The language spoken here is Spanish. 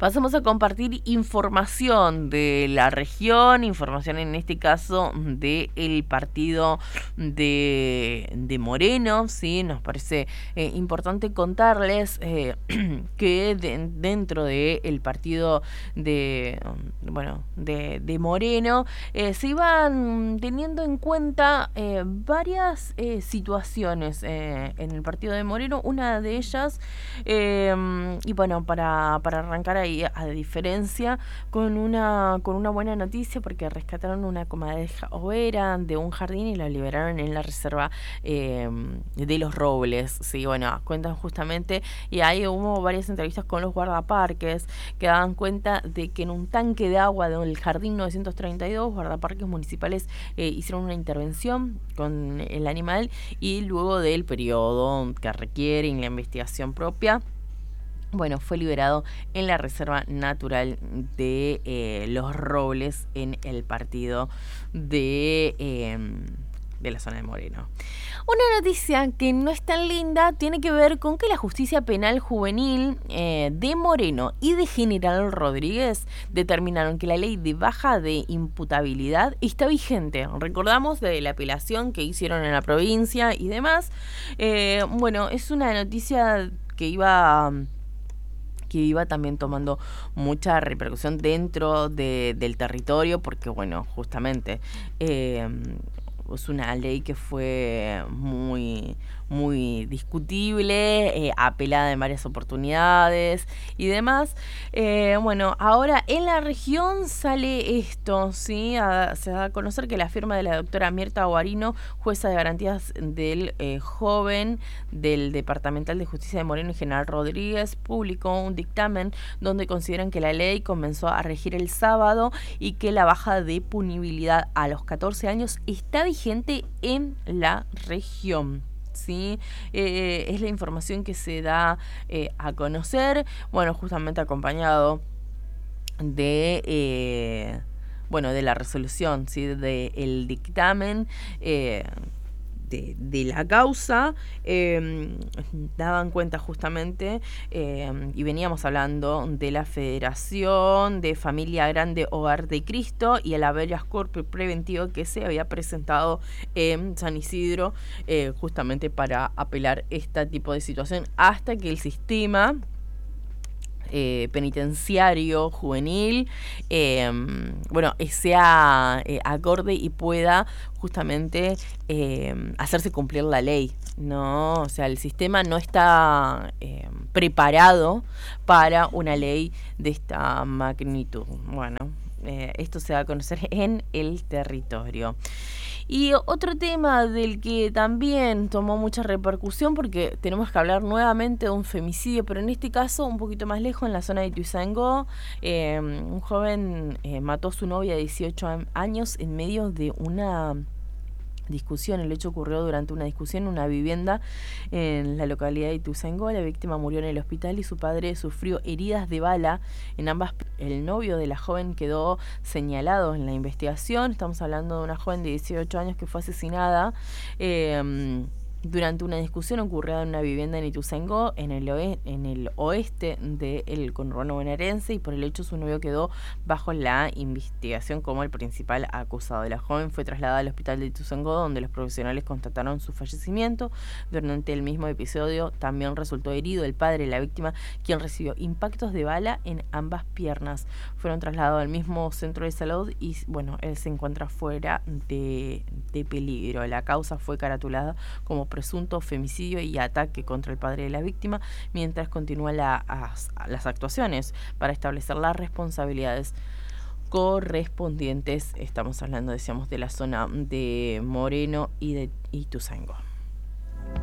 Pasamos a compartir información de la región, información en este caso del partido de Moreno, ¿sí? Nos parece importante contarles que dentro del partido de Moreno se iban teniendo en cuenta varias situaciones en el partido de Moreno. Una de ellas, y bueno, para arrancar ahí, a diferencia, con una buena noticia, porque rescataron una comadreja overa de un jardín y la liberaron en la reserva de Los Robles. Sí, bueno, cuentan justamente, y ahí hubo varias entrevistas con los guardaparques que daban cuenta de que en un tanque de agua del jardín 932, guardaparques municipales hicieron una intervención con el animal, y luego del periodo que requiere en la investigación propia, bueno, fue liberado en la Reserva Natural de Los Robles, en el partido de la zona de Moreno. Una noticia que no es tan linda tiene que ver con que la justicia penal juvenil de Moreno y de General Rodríguez determinaron que la ley de baja de imputabilidad está vigente. Recordamos de la apelación que hicieron en la provincia y demás. Bueno, es una noticia que iba también tomando mucha repercusión dentro del territorio, porque bueno, justamente es una ley que fue muy discutible, apelada en varias oportunidades y demás. Bueno, ahora en la región sale esto, ¿sí? Se da a conocer que la firma de la doctora Mirta Guarino, jueza de garantías del joven del Departamental de Justicia de Moreno y General Rodríguez, publicó un dictamen donde consideran que la ley comenzó a regir el sábado y que la baja de punibilidad a los 14 años está vigente en la región. ¿Sí? Es la información que se da a conocer, bueno, justamente acompañado de la resolución, ¿sí? Del dictamen de la causa. Daban cuenta justamente, y veníamos hablando de la Federación de Familia Grande Hogar de Cristo y el habeas corpus preventivo que se había presentado en San Isidro, justamente para apelar este tipo de situación hasta que el sistema penitenciario juvenil sea acorde y pueda justamente hacerse cumplir la ley, ¿no? O sea, el sistema no está preparado para una ley de esta magnitud. Bueno, esto se va a conocer en el territorio. Y otro tema del que también tomó mucha repercusión, porque tenemos que hablar nuevamente de un femicidio, pero en este caso un poquito más lejos, en la zona de Ituzaingó. Un joven mató a su novia de 18 años en medio de una discusión. El hecho ocurrió durante una discusión en una vivienda en la localidad de Ituzaingó. La víctima murió en el hospital y su padre sufrió heridas de bala en ambas. El novio de la joven quedó señalado en la investigación. Estamos hablando de una joven de 18 años que fue asesinada durante una discusión ocurrida en una vivienda en Ituzaingó, en el oeste del conurbano bonaerense, y por el hecho su novio quedó bajo la investigación como el principal acusado. La joven fue trasladada al hospital de Ituzaingó, donde los profesionales constataron su fallecimiento. Durante el mismo episodio también resultó herido el padre de la víctima, quien recibió impactos de bala en ambas piernas. Fueron trasladados al mismo centro de salud y bueno, él se encuentra fuera de peligro. La causa fue caratulada como presunto femicidio y ataque contra el padre de la víctima, mientras continúan las actuaciones para establecer las responsabilidades correspondientes. Estamos hablando, decíamos, de la zona de Moreno y de Ituzaingó.